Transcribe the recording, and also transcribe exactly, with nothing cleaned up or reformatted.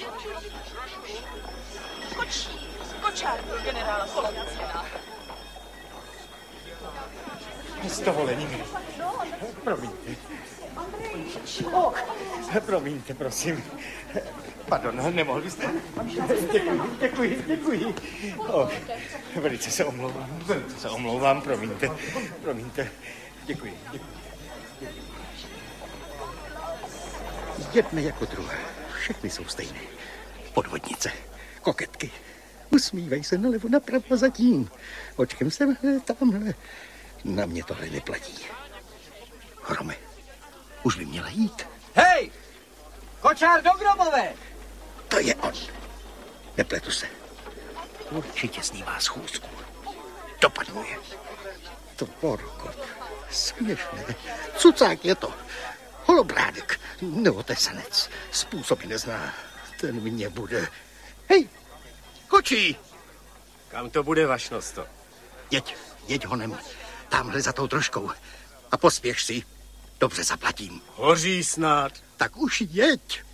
Koč, kočár byl generál Kolovcina. Z toho Leniny. Promiňte. Promiňte, prosím. Pardon, nemohl byste? Děkuji, děkuji, děkuji. Oh, velice se omlouvám, velice se omlouvám, promiňte, promiňte. Děkuji, děkuji. Jedné jako druhé, všechny jsou stejné. Podvodnice, koketky. Usmívají se nalevo, napravo, zatím. Očkem semhle, tamhle. Na mě tohle neplatí. Hrome, už by měla jít. Hej! Kočár do Grobové! To je on. Nepletu se. Určitě s ním má schůzku. Dopaduje. To porokot. Směšné. Cucák je to. Holobrádek. Neotesanec. Způsoby nezná. Ten mě bude. Hej, kočí. Kam to bude, vašnosto? Jeď, jeď honem. Tamhle za tou troškou. A pospěš si. Dobře zaplatím. Hoří snad. Tak už jeď.